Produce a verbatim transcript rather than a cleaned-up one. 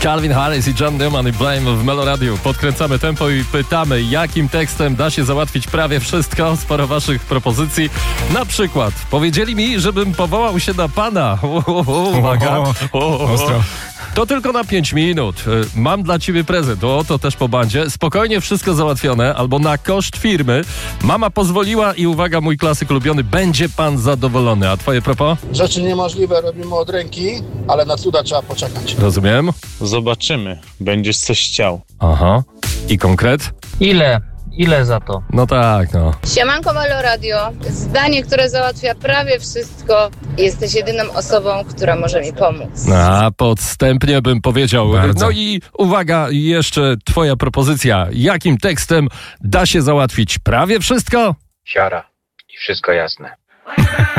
Calvin Harris i John Newman i Blame w Melo Radio. Podkręcamy tempo i pytamy, jakim tekstem da się załatwić prawie wszystko. Sporo waszych propozycji. Na przykład, powiedzieli mi, żebym powołał się na pana. Uwaga. Ostro. To tylko na pięć minut. Mam dla ciebie prezent. O, to też po bandzie. Spokojnie wszystko załatwione. Albo na koszt firmy. Mama pozwoliła i uwaga, mój klasyk ulubiony. Będzie pan zadowolony. A twoje propos? Rzeczy niemożliwe robimy od ręki, ale na cuda trzeba poczekać. Rozumiem. Zobaczymy. Będziesz coś chciał. Aha. I konkret? Ile? Ile za to? No tak, no. Siemanko Melo Radio. Zdanie, które załatwia prawie wszystko. Jesteś jedyną osobą, która może mi pomóc. A podstępnie bym powiedział. Bardzo. No i uwaga, jeszcze twoja propozycja. Jakim tekstem da się załatwić prawie wszystko? Siara i wszystko jasne.